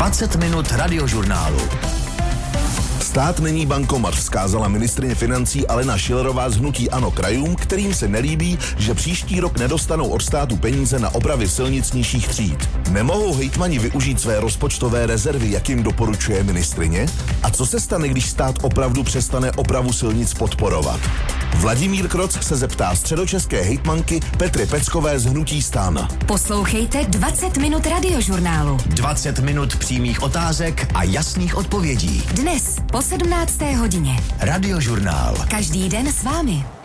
20 minut radiožurnálu. Stát není bankomat, vzkázala ministryně financí Alena Schillerová z hnutí ANO krajům, kterým se nelíbí, že příští rok nedostanou od státu peníze na opravy silnic nižších tříd. Nemohou hejtmani využít své rozpočtové rezervy, jak jim doporučuje ministryně? A co se stane, když stát opravdu přestane opravu silnic podporovat? Vladimír Kroc se zeptá středočeské hejtmanky Petry Peckové z hnutí STAN. Poslouchejte 20 minut radiožurnálu. 20 minut přímých otázek a jasných odpovědí. Dnes po 17. hodině. Radiožurnál. Každý den s vámi.